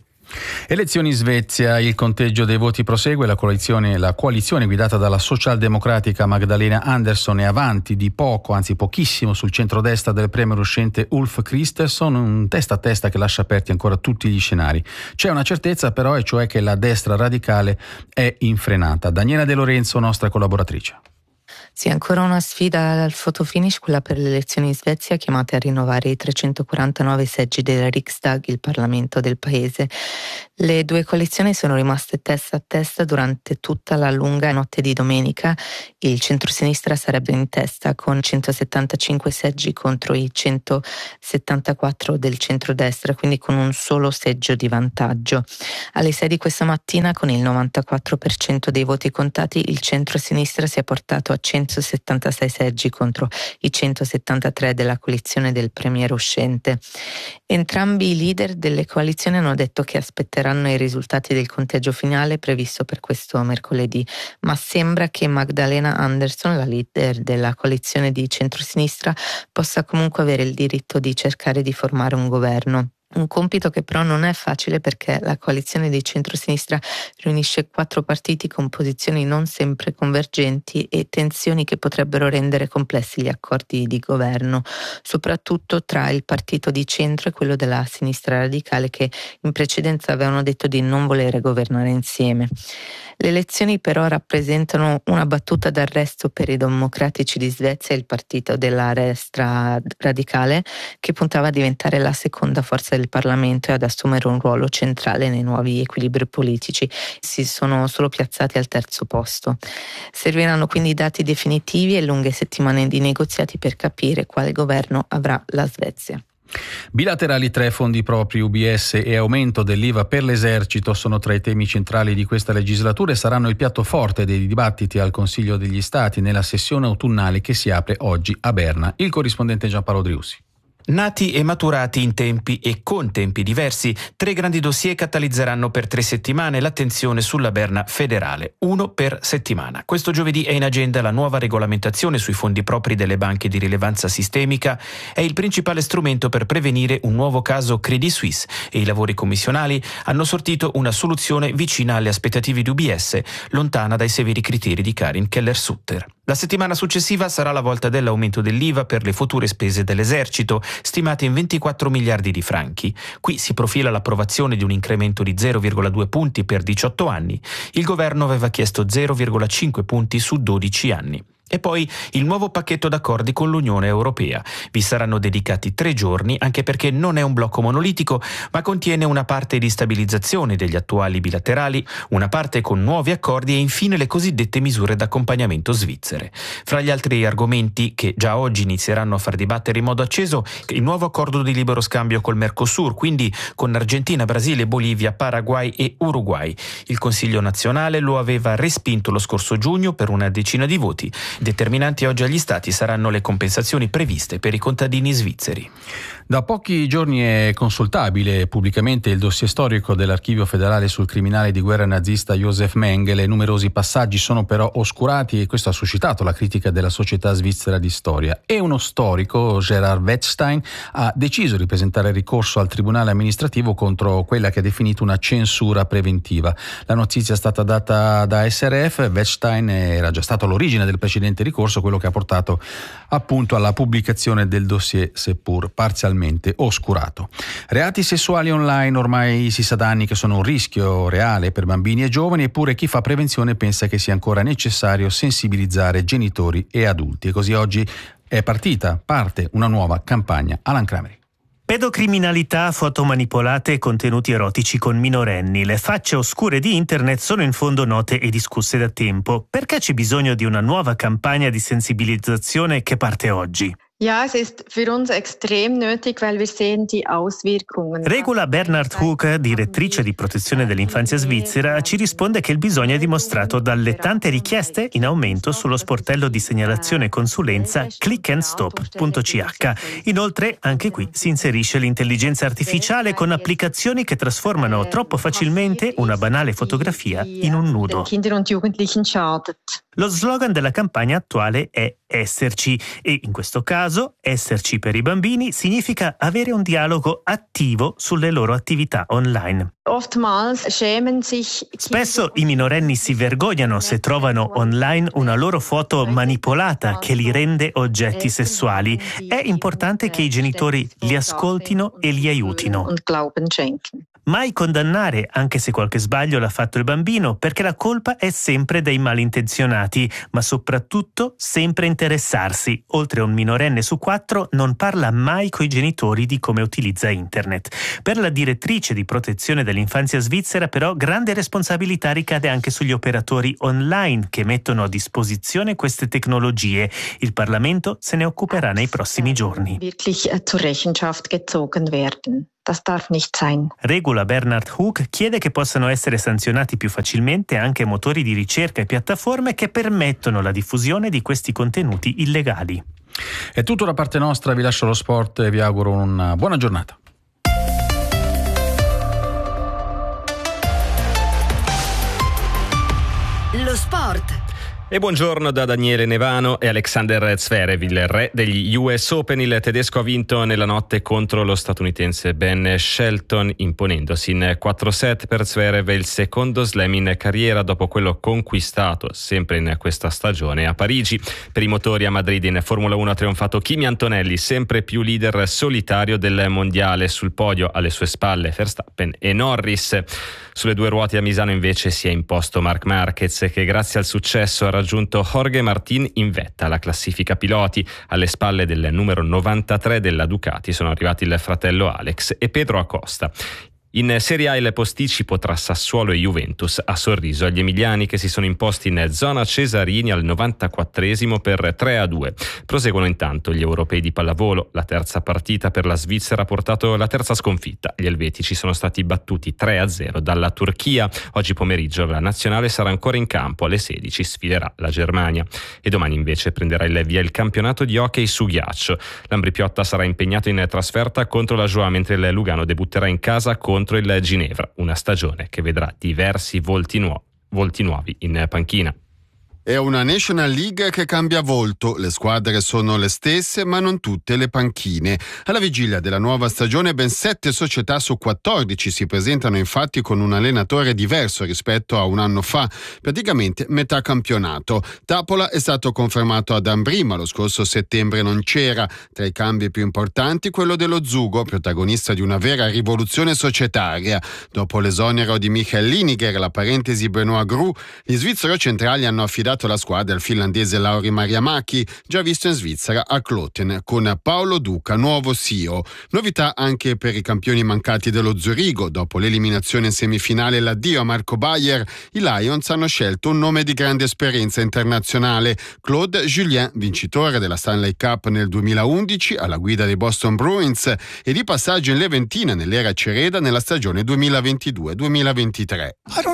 Elezioni in Svezia, il conteggio dei voti prosegue, la coalizione guidata dalla socialdemocratica Magdalena Andersson è avanti di poco, anzi pochissimo, sul centrodestra del premier uscente Ulf Kristersson, un testa a testa che lascia aperti ancora tutti gli scenari. C'è una certezza però, e cioè che la destra radicale è infrenata. Daniela De Lorenzo, nostra collaboratrice. Sì, ancora una sfida al fotofinish, quella per le elezioni in Svezia, chiamate a rinnovare i 349 seggi del Riksdag, il Parlamento del paese. Le due coalizioni sono rimaste testa a testa durante tutta la lunga notte di domenica. Il centrosinistra sarebbe in testa con 175 seggi contro i 174 del centrodestra, quindi con un solo seggio di vantaggio. Alle 6 di questa mattina, con il 94% dei voti contati, il centrosinistra si è portato a 176 seggi contro i 173 della coalizione del premier uscente. Entrambi i leader delle coalizioni hanno detto che aspetteranno i risultati del conteggio finale previsto per questo mercoledì, ma sembra che Magdalena Andersson, la leader della coalizione di centrosinistra, possa comunque avere il diritto di cercare di formare un governo. Un compito che però non è facile, perché la coalizione di centrosinistra riunisce 4 partiti con posizioni non sempre convergenti e tensioni che potrebbero rendere complessi gli accordi di governo, soprattutto tra il partito di centro e quello della sinistra radicale, che in precedenza avevano detto di non volere governare insieme. Le elezioni però rappresentano una battuta d'arresto per i democratici di Svezia e il partito della destra radicale, che puntava a diventare la seconda forza del Parlamento e ad assumere un ruolo centrale nei nuovi equilibri politici. Si sono solo piazzati al terzo posto. Serviranno quindi i dati definitivi e lunghe settimane di negoziati per capire quale governo avrà la Svezia. Bilaterali 3, fondi propri, UBS e aumento dell'IVA per l'esercito sono tra i temi centrali di questa legislatura e saranno il piatto forte dei dibattiti al Consiglio degli Stati nella sessione autunnale che si apre oggi a Berna. Il corrispondente Giampaolo Driussi. Nati e maturati in tempi e con tempi diversi, 3 grandi dossier catalizzeranno per 3 settimane l'attenzione sulla Berna federale, 1 per settimana. Questo giovedì è in agenda la nuova regolamentazione sui fondi propri delle banche di rilevanza sistemica. È il principale strumento per prevenire un nuovo caso Credit Suisse e i lavori commissionali hanno sortito una soluzione vicina alle aspettative di UBS, lontana dai severi criteri di Karin Keller-Sutter. La settimana successiva sarà la volta dell'aumento dell'IVA per le future spese dell'esercito, stimate in 24 miliardi di franchi. Qui si profila l'approvazione di un incremento di 0,2 punti per 18 anni. Il governo aveva chiesto 0,5 punti su 12 anni. E poi il nuovo pacchetto d'accordi con l'Unione Europea. Vi saranno dedicati 3 giorni, anche perché non è un blocco monolitico, ma contiene una parte di stabilizzazione degli attuali bilaterali, una parte con nuovi accordi e infine le cosiddette misure d'accompagnamento svizzere. Fra gli altri argomenti che già oggi inizieranno a far dibattere in modo acceso, il nuovo accordo di libero scambio col Mercosur, quindi con Argentina, Brasile, Bolivia, Paraguay e Uruguay. Il Consiglio nazionale lo aveva respinto lo scorso giugno per una decina di voti. Determinanti oggi agli Stati saranno le compensazioni previste per i contadini svizzeri. Da pochi giorni è consultabile pubblicamente il dossier storico dell'Archivio federale sul criminale di guerra nazista Josef Mengele. Numerosi passaggi sono però oscurati e questo ha suscitato la critica della Società Svizzera di Storia. E uno storico, Gerhard Wettstein, ha deciso di presentare ricorso al Tribunale amministrativo contro quella che ha definito una censura preventiva. La notizia è stata data da SRF. Wettstein era già stato all'origine del precedente ricorso, quello che ha portato appunto alla pubblicazione del dossier, seppur parzialmente oscurato. Reati sessuali online ormai si sa da anni che sono un rischio reale per bambini e giovani, eppure chi fa prevenzione pensa che sia ancora necessario sensibilizzare genitori e adulti. E così oggi parte una nuova campagna. Alan Crameri. Pedocriminalità, foto manipolate e contenuti erotici con minorenni. Le facce oscure di internet sono in fondo note e discusse da tempo. Perché c'è bisogno di una nuova campagna di sensibilizzazione che parte oggi? Ja, es ist für uns extrem nötig, weil wir sehen die Auswirkungen. Regula Bernhard Huck, direttrice di protezione dell'infanzia svizzera, ci risponde che il bisogno è dimostrato dalle tante richieste in aumento sullo sportello di segnalazione e consulenza clickandstop.ch. Inoltre, anche qui si inserisce l'intelligenza artificiale con applicazioni che trasformano troppo facilmente una banale fotografia in un nudo. Lo slogan della campagna attuale è esserci e in questo caso esserci per i bambini significa avere un dialogo attivo sulle loro attività online. Spesso i minorenni si vergognano se trovano online una loro foto manipolata che li rende oggetti sessuali. È importante che i genitori li ascoltino e li aiutino. mai condannare, anche se qualche sbaglio l'ha fatto il bambino, perché la colpa è sempre dei malintenzionati, ma soprattutto sempre interessarsi. Oltre un minorenne su 4 non parla mai coi genitori di come utilizza internet. Per la direttrice di protezione dell'infanzia svizzera, però, grande responsabilità ricade anche sugli operatori online che mettono a disposizione queste tecnologie. Il Parlamento se ne occuperà nei prossimi giorni. Wirklich zur Rechenschaft gezogen werden. Das darf nicht sein. Regula Bernhard Hook chiede che possano essere sanzionati più facilmente anche motori di ricerca e piattaforme che permettono la diffusione di questi contenuti illegali. È tutto da parte nostra, vi lascio lo sport e vi auguro una buona giornata. Lo sport. E buongiorno da Daniele Nevano e Alexander Zverev, il re degli US Open. Il tedesco ha vinto nella notte contro lo statunitense Ben Shelton, imponendosi in 4 set. Per Zverev il secondo slam in carriera dopo quello conquistato sempre in questa stagione a Parigi. Per i motori a Madrid in Formula 1 ha trionfato Kimi Antonelli, sempre più leader solitario del mondiale. Sul podio alle sue spalle Verstappen e Norris. Sulle due ruote a Misano invece si è imposto Marc Marquez, che grazie al successo ha raggiunto Jorge Martín in vetta alla classifica piloti. Alle spalle del numero 93 della Ducati sono arrivati il fratello Alex e Pedro Acosta. In Serie A il posticipo tra Sassuolo e Juventus ha sorriso agli emiliani, che si sono imposti in zona Cesarini al 94esimo per 3-2. Proseguono intanto gli europei di pallavolo. La terza partita per la Svizzera ha portato la terza sconfitta. Gli elvetici sono stati battuti 3-0 dalla Turchia. Oggi pomeriggio la nazionale sarà ancora in campo, alle 16 sfiderà la Germania. E domani invece prenderà il via il campionato di hockey su ghiaccio. L'Ambripiotta sarà impegnato in trasferta contro la Joie, mentre il Lugano debutterà in casa contro il Ginevra, una stagione che vedrà diversi volti nuovi in panchina. È una National League che cambia volto, le squadre sono le stesse ma non tutte le panchine. Alla vigilia della nuova stagione ben 7 società su 14 si presentano infatti con un allenatore diverso rispetto a un anno fa, praticamente metà campionato. Tapola è stato confermato ad Ambri, ma lo scorso settembre non c'era. Tra i cambi più importanti quello dello Zugo, protagonista di una vera rivoluzione societaria. Dopo l'esonero di Michael Liniger, la parentesi Benoît Groux, gli svizzero-centrali hanno affidato la squadra al finlandese Lauri Marjamäki, già visto in Svizzera a Kloten, con Paolo Duca, nuovo CEO. Novità anche per i campioni mancati dello Zurigo. Dopo l'eliminazione in semifinale e l'addio a Marco Bayer, i Lions hanno scelto un nome di grande esperienza internazionale, Claude Julien, vincitore della Stanley Cup nel 2011 alla guida dei Boston Bruins e di passaggio in Leventina nell'era Cereda nella stagione 2022-2023.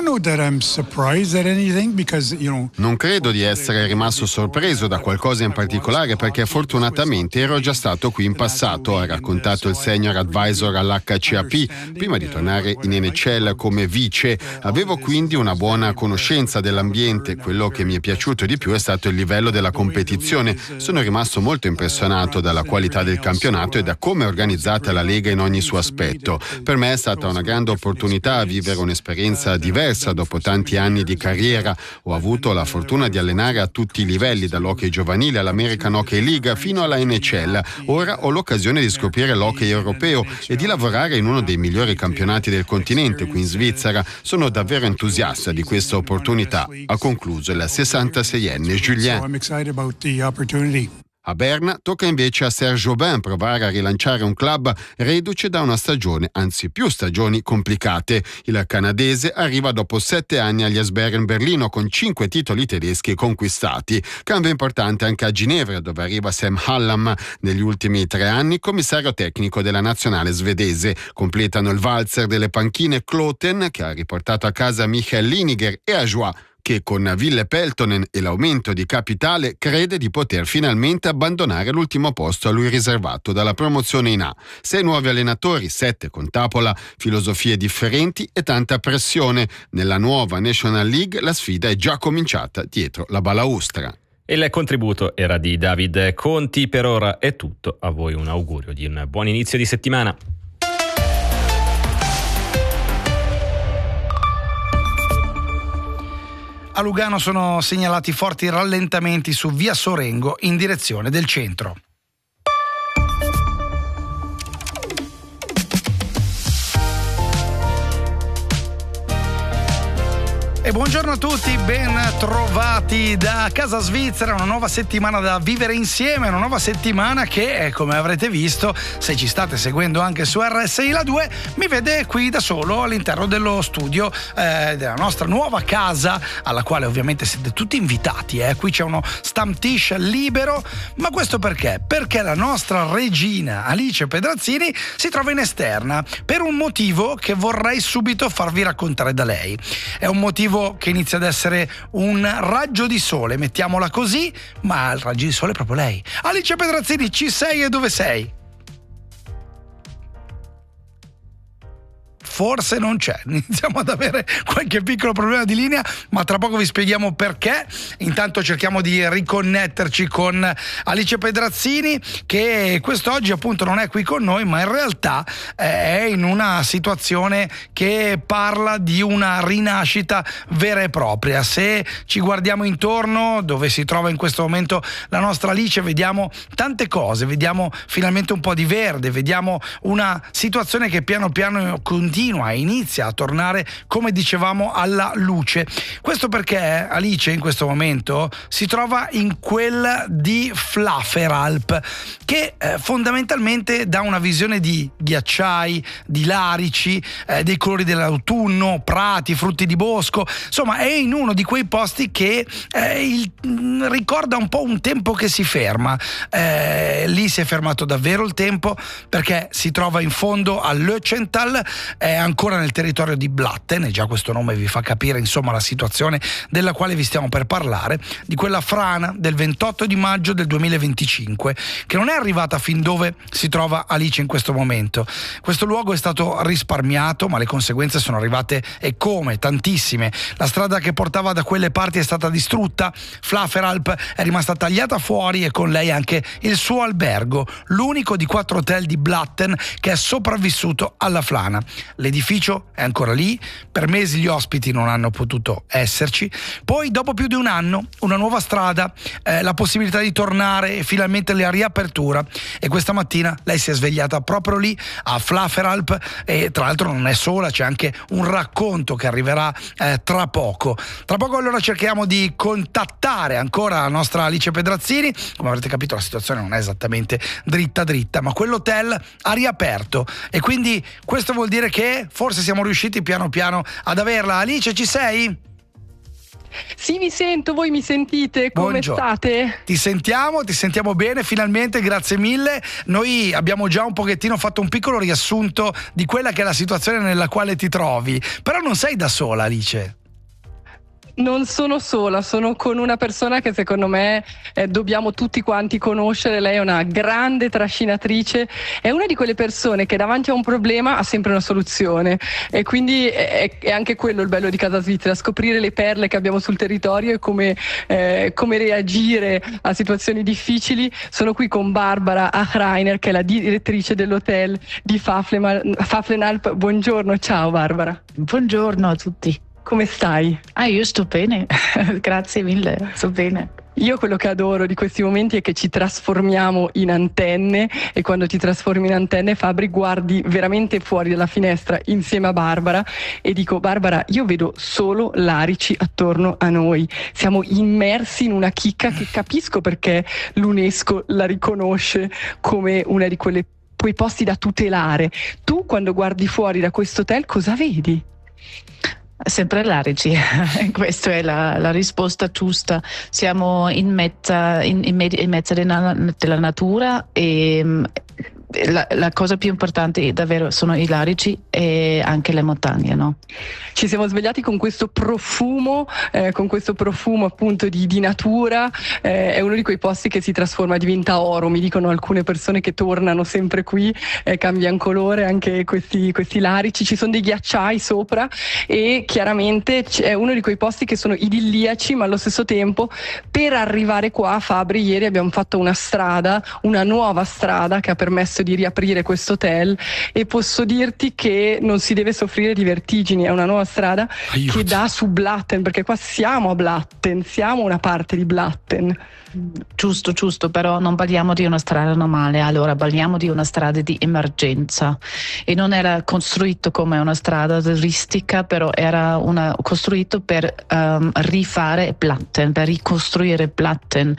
Non credo di essere rimasto sorpreso da qualcosa in particolare, perché fortunatamente ero già stato qui in passato, ha raccontato il senior advisor all'HCAP. Prima di tornare in NHL come vice, avevo quindi una buona conoscenza dell'ambiente. Quello che mi è piaciuto di più è stato il livello della competizione. Sono rimasto molto impressionato dalla qualità del campionato e da come è organizzata la Lega in ogni suo aspetto. Per me è stata una grande opportunità vivere un'esperienza diversa dopo tanti anni di carriera. Ho avuto la fortuna di allenare a tutti i livelli, dall'hockey giovanile all'American Hockey League fino alla NHL. Ora ho l'occasione di scoprire l'hockey europeo e di lavorare in uno dei migliori campionati del continente qui in Svizzera. Sono davvero entusiasta di questa opportunità, ha concluso il 66enne Julien. A Berna tocca invece a Serge Aubin provare a rilanciare un club reduce da una stagione, anzi più stagioni complicate. Il canadese arriva dopo 7 anni agli Eisbären Berlino con 5 titoli tedeschi conquistati. Cambio importante anche a Ginevra, dove arriva Sam Hallam, negli ultimi 3 anni commissario tecnico della nazionale svedese. Completano il valzer delle panchine Kloten, che ha riportato a casa Michael Liniger, e Ajoie, che con Ville Peltonen e l'aumento di capitale crede di poter finalmente abbandonare l'ultimo posto a lui riservato dalla promozione in A. 6 nuovi allenatori, 7 con Tapola, filosofie differenti e tanta pressione. Nella nuova National League la sfida è già cominciata dietro la balaustra. Il contributo era di David Conti. Per ora è tutto. A voi un augurio di un buon inizio di settimana. A Lugano sono segnalati forti rallentamenti su via Sorengo in direzione del centro. E buongiorno a tutti, ben trovati da Casa Svizzera, una nuova settimana da vivere insieme, una nuova settimana che, come avrete visto, se ci state seguendo anche su RSI La 2, mi vede qui da solo all'interno dello studio della nostra nuova casa, alla quale ovviamente siete tutti invitati. Qui c'è uno stamptish libero, ma questo perché? Perché la nostra regina Alice Pedrazzini si trova in esterna per un motivo che vorrei subito farvi raccontare da lei. È un motivo che inizia ad essere un raggio di sole, mettiamola così, ma il raggio di sole è proprio lei. Alice Pedrazzini, ci sei e dove sei? Forse non c'è, iniziamo ad avere qualche piccolo problema di linea, ma tra poco vi spieghiamo perché. Intanto cerchiamo di riconnetterci con Alice Pedrazzini, che quest'oggi appunto non è qui con noi, ma in realtà è in una situazione che parla di una rinascita vera e propria. Se ci guardiamo intorno, dove si trova in questo momento la nostra Alice, vediamo tante cose, vediamo finalmente un po' di verde, vediamo una situazione che piano piano continua, inizia a tornare, come dicevamo, alla luce. Questo perché Alice in questo momento si trova in quel di Flaferalp, che fondamentalmente dà una visione di ghiacciai, di larici, dei colori dell'autunno, prati, frutti di bosco. Insomma, è in uno di quei posti che ricorda un po' un tempo che si ferma. Lì si è fermato davvero il tempo, perché si trova in fondo al Lötschental, è ancora nel territorio di Blatten, e già questo nome vi fa capire insomma la situazione della quale vi stiamo per parlare, di quella frana del 28 di maggio del 2025, che non è arrivata fin dove si trova Alice in questo momento. Questo luogo è stato risparmiato, ma le conseguenze sono arrivate, e come, tantissime. La strada che portava da quelle parti è stata distrutta, Flaferalp è rimasta tagliata fuori, e con lei anche il suo albergo, l'unico di 4 hotel di Blatten che è sopravvissuto alla frana. L'edificio è ancora lì, per mesi gli ospiti non hanno potuto esserci, poi dopo più di un anno una nuova strada, la possibilità di tornare e finalmente la riapertura, e questa mattina lei si è svegliata proprio lì a Flaferalp, e tra l'altro non è sola, c'è anche un racconto che arriverà tra poco. Tra poco allora cerchiamo di contattare ancora la nostra Alice Pedrazzini. Come avrete capito la situazione non è esattamente dritta dritta, ma quell'hotel ha riaperto, e quindi questo vuol dire che forse siamo riusciti piano piano ad averla. Alice, ci sei? Sì, vi sento, voi mi sentite? Come Buongiorno. state? Ti sentiamo bene, finalmente, grazie mille. Noi abbiamo già un pochettino fatto un piccolo riassunto di quella che è la situazione nella quale ti trovi, però non sei da sola, Alice. Non sono sola, sono con una persona che secondo me dobbiamo tutti quanti conoscere. Lei è una grande trascinatrice, è una di quelle persone che davanti a un problema ha sempre una soluzione, e quindi è anche quello il bello di Casa Svizzera, scoprire le perle che abbiamo sul territorio e come reagire a situazioni difficili. Sono qui con Barbara Achreiner, che è la direttrice dell'hotel di Faflenalp. Buongiorno, ciao Barbara. Buongiorno a tutti. Come stai? Io sto bene, grazie mille, sto bene. Io quello che adoro di questi momenti è che ci trasformiamo in antenne, e quando ti trasformi in antenne, Fabri, guardi veramente fuori dalla finestra insieme a Barbara e dico: Barbara, io vedo solo larici attorno a noi, siamo immersi in una chicca che capisco perché l'UNESCO la riconosce come una di quei posti da tutelare. Tu quando guardi fuori da questo hotel cosa vedi? Sempre larici, questa è la risposta giusta. Siamo in mezzo della natura, e la cosa più importante davvero sono i larici e anche le montagne, no? Ci siamo svegliati con questo profumo appunto di natura. È uno di quei posti che si trasforma, diventa oro. Mi dicono alcune persone che tornano sempre qui, cambiano colore anche questi larici. Ci sono dei ghiacciai sopra, e chiaramente è uno di quei posti che sono idilliaci, ma allo stesso tempo per arrivare qua, Fabri, ieri abbiamo fatto una nuova strada che ha permesso chiesto di riaprire questo hotel e posso dirti che non si deve soffrire di vertigini, è una nuova strada che dà su Blatten, perché qua siamo a Blatten, siamo una parte di Blatten. Giusto, però non parliamo di una strada normale, allora parliamo di una strada di emergenza e non era costruito come una strada turistica, però era costruito per rifare Blatten, per ricostruire Blatten,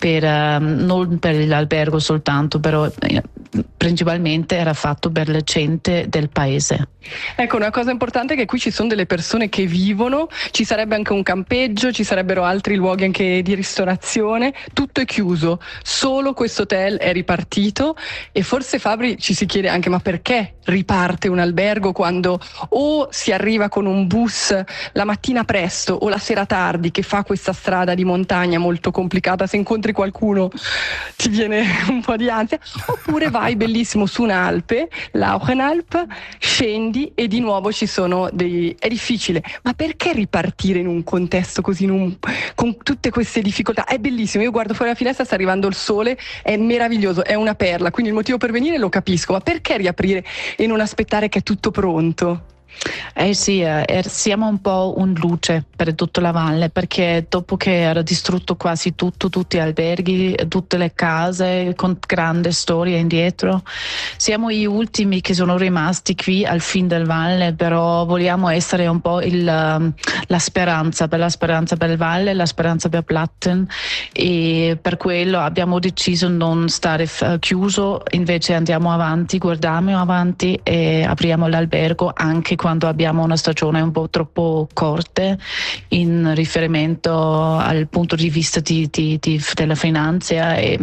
non per l'albergo soltanto, però principalmente era fatto per la gente del paese. Ecco, una cosa importante è che qui ci sono delle persone che vivono, ci sarebbe anche un campeggio, ci sarebbero altri luoghi anche di ristorazione, tutto è chiuso, solo questo hotel è ripartito e forse Fabri ci si chiede anche ma perché riparte un albergo quando o si arriva con un bus la mattina presto o la sera tardi che fa questa strada di montagna molto complicata, se incontri qualcuno ti viene un po' di ansia, oppure vai bellissimo su un'Alpe, l'Auchenalp, scendi e di nuovo ci sono è difficile, ma perché ripartire in un contesto così con tutte queste difficoltà? È bellissimo, io guardo fuori la finestra, sta arrivando il sole, è meraviglioso, è una perla, quindi il motivo per venire lo capisco, ma perché riaprire e non aspettare che è tutto pronto? Sì, siamo un po' un luce per tutta la valle, perché dopo che era distrutto quasi tutto, tutti gli alberghi, tutte le case con grande storia indietro, siamo gli ultimi che sono rimasti qui al fin del valle, però vogliamo essere un po' la speranza per il valle, la speranza per Blatten, e per quello abbiamo deciso non stare chiuso, invece andiamo avanti, guardiamo avanti e apriamo l'albergo anche quando abbiamo una stagione un po' troppo corta in riferimento al punto di vista della finanza, e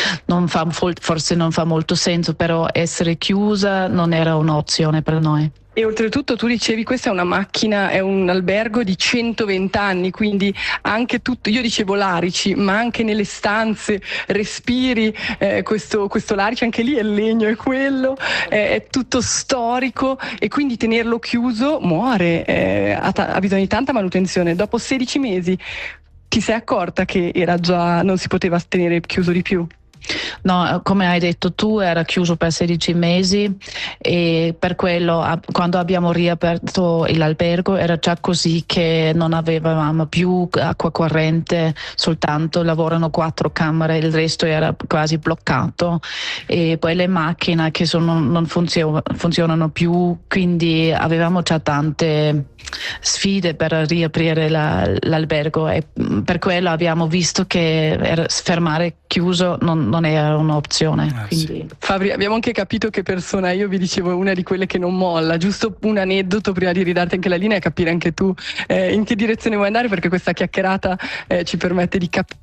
forse non fa molto senso, però essere chiusa non era un'opzione per noi. E oltretutto tu dicevi questa è una macchina, è un albergo di 120 anni, quindi anche tutto, io dicevo larici, ma anche nelle stanze respiri questo larice, anche lì è il legno, è quello, è tutto storico e quindi tenerlo chiuso muore, ha bisogno di tanta manutenzione. Dopo 16 mesi ti sei accorta che non si poteva tenere chiuso di più? No, come hai detto tu, era chiuso per 16 mesi e per quello quando abbiamo riaperto l'albergo era già così che non avevamo più acqua corrente, soltanto lavorano 4 camere, il resto era quasi bloccato e poi le macchine che non funzionano più, quindi avevamo già tante sfide per riaprire l'albergo e per quello abbiamo visto che fermare chiuso non era un'opzione. Sì. Fabri, abbiamo anche capito che persona, io vi dicevo, una di quelle che non molla, giusto un aneddoto prima di ridarti anche la linea e capire anche tu in che direzione vuoi andare, perché questa chiacchierata ci permette di capire.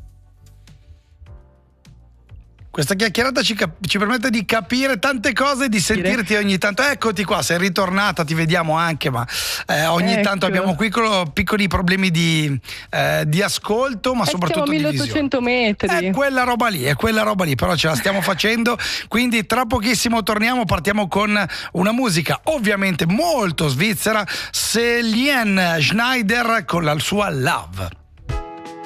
Questa chiacchierata ci permette di capire tante cose e di sentirti ogni tanto. Eccoti qua, sei ritornata, ti vediamo anche, ma ogni tanto abbiamo piccoli problemi di ascolto, ma soprattutto di visione. Siamo a 1800 metri. È quella roba lì, però ce la stiamo facendo, quindi tra pochissimo partiamo con una musica ovviamente molto svizzera, Selene Schneider con la sua Love.